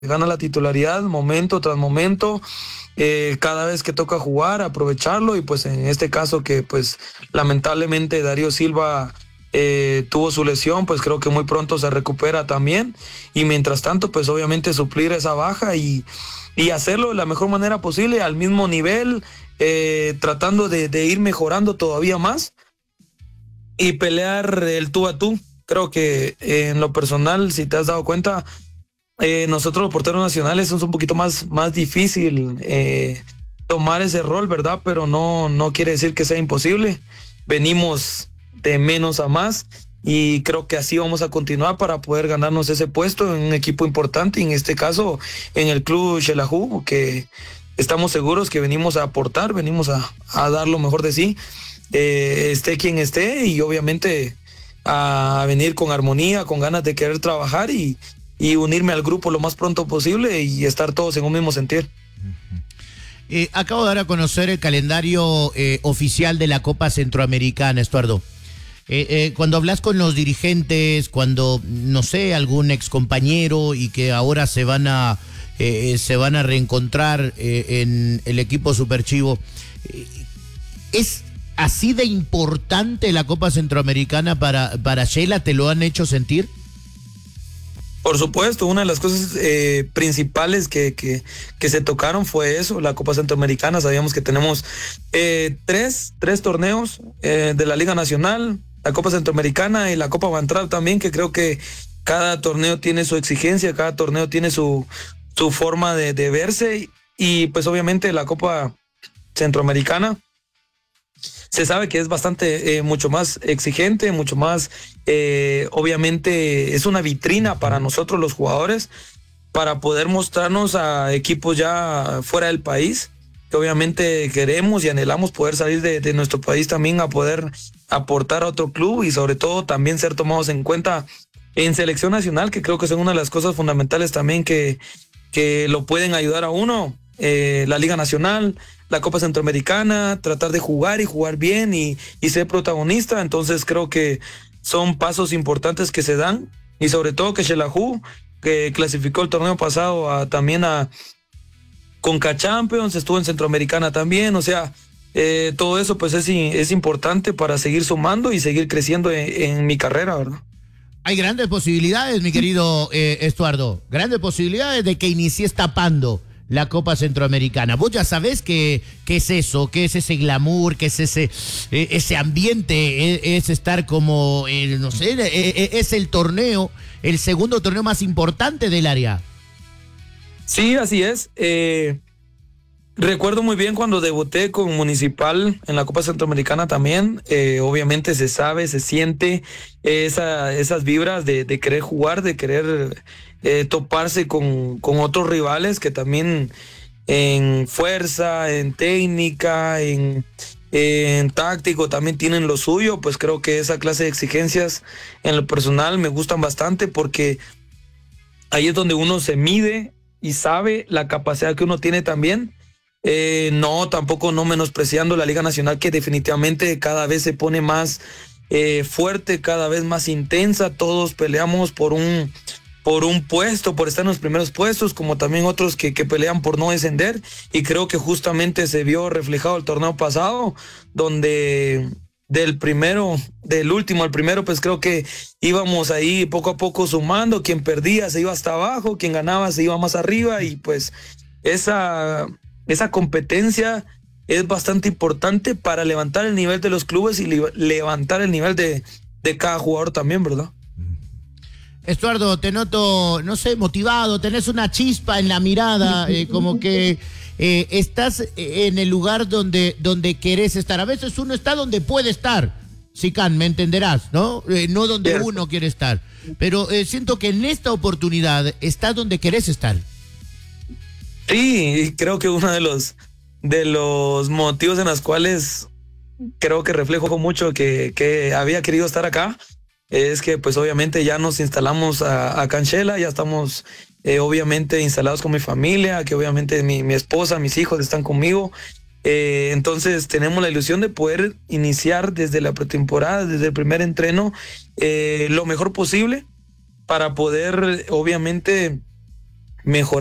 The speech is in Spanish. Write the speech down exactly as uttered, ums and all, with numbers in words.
gana la titularidad momento tras momento, eh, cada vez que toca jugar, aprovecharlo, y pues en este caso que pues lamentablemente Darío Silva eh, tuvo su lesión, pues creo que muy pronto se recupera también, y mientras tanto pues obviamente suplir esa baja y, y hacerlo de la mejor manera posible, al mismo nivel, eh, tratando de, de ir mejorando todavía más y pelear el tú a tú. Creo que eh, en lo personal, si te has dado cuenta, Eh, nosotros los porteros nacionales es un poquito más, más difícil eh, tomar ese rol, ¿verdad? Pero no, no quiere decir que sea imposible. Venimos de menos a más y creo que así vamos a continuar para poder ganarnos ese puesto en un equipo importante, y en este caso en el club Xelajú, que estamos seguros que venimos a aportar, venimos a, a dar lo mejor de sí, eh, esté quien esté, y obviamente a venir con armonía, con ganas de querer trabajar y y unirme al grupo lo más pronto posible y estar todos en un mismo sentir. Eh, acabo de dar a conocer el calendario eh, oficial de la Copa Centroamericana, Estuardo. Eh, eh, cuando hablas con los dirigentes, cuando, no sé, algún ex compañero y que ahora se van a, eh, se van a reencontrar eh, en el equipo Super Chivo, eh, ¿es así de importante la Copa Centroamericana para, para Xela? ¿Te lo han hecho sentir? Por supuesto, una de las cosas eh, principales que, que, que se tocaron fue eso, la Copa Centroamericana. Sabíamos que tenemos eh, tres, tres torneos eh, de la Liga Nacional, la Copa Centroamericana y la Copa Bantrap también, que creo que cada torneo tiene su exigencia, cada torneo tiene su, su forma de, de verse, y pues obviamente la Copa Centroamericana se sabe que es bastante, eh, mucho más exigente, mucho más, eh, obviamente es una vitrina para nosotros los jugadores, para poder mostrarnos a equipos ya fuera del país, que obviamente queremos y anhelamos poder salir de, de nuestro país también a poder aportar a otro club, y sobre todo también ser tomados en cuenta en selección nacional, que creo que es una de las cosas fundamentales también que, que lo pueden ayudar a uno, eh, la Liga Nacional, la Copa Centroamericana, tratar de jugar y jugar bien y, y ser protagonista. Entonces creo que son pasos importantes que se dan, y sobre todo que Xelajú, que clasificó el torneo pasado a, también a Conca Champions, estuvo en Centroamericana también, o sea, eh, todo eso pues es, es importante para seguir sumando y seguir creciendo en, en mi carrera, ¿verdad? Hay grandes posibilidades, mi querido eh, Estuardo, grandes posibilidades de que inicies tapando la Copa Centroamericana. Vos ya sabés qué que es eso, qué es ese glamour, qué es ese, eh, ese ambiente, es, es estar como, eh, no sé, eh, es el torneo, el segundo torneo más importante del área. Sí, así es. Eh, recuerdo muy bien cuando debuté con Municipal en la Copa Centroamericana también. Eh, obviamente se sabe, se siente esa, esas vibras de, de querer jugar, de querer eh, toparse con, con otros rivales que también en fuerza, en técnica, en, en táctico también tienen lo suyo. Pues creo que esa clase de exigencias en lo personal me gustan bastante, porque ahí es donde uno se mide y sabe la capacidad que uno tiene también. Eh, no, tampoco no menospreciando la Liga Nacional, que definitivamente cada vez se pone más eh, fuerte, cada vez más intensa. Todos peleamos por un, por un puesto, por estar en los primeros puestos, como también otros que, que pelean por no descender. Y creo que justamente se vio reflejado el torneo pasado, donde del primero, del último al primero, pues creo que íbamos ahí poco a poco sumando. Quien perdía se iba hasta abajo, quien ganaba se iba más arriba, y pues esa... Esa competencia es bastante importante para levantar el nivel de los clubes y le- levantar el nivel de, de cada jugador también, ¿verdad? Estuardo, te noto, no sé, motivado, tenés una chispa en la mirada, eh, como que eh, estás en el lugar donde, donde querés estar. A veces uno está donde puede estar, Sican, me entenderás, ¿no? Eh, no donde Yes. uno quiere estar. Pero eh, siento que en esta oportunidad estás donde querés estar. Sí, creo que uno de los, de los motivos en los cuales creo que reflejo mucho que, que había querido estar acá es que pues obviamente ya nos instalamos a, a Canchela, ya estamos eh, obviamente instalados con mi familia, que obviamente mi, mi esposa, mis hijos están conmigo. Eh, entonces tenemos la ilusión de poder iniciar desde la pretemporada, desde el primer entreno, eh, lo mejor posible para poder obviamente mejorar